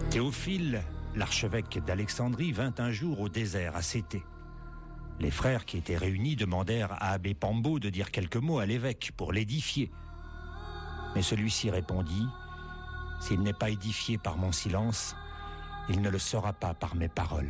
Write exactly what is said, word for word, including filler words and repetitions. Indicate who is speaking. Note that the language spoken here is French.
Speaker 1: Théophile, l'archevêque d'Alexandrie, vint un jour au désert à Céthée. Les frères qui étaient réunis demandèrent à abbé Pambo de dire quelques mots à l'évêque pour l'édifier. Mais celui-ci répondit : « S'il n'est pas édifié par mon silence, il ne le sera pas par mes paroles. »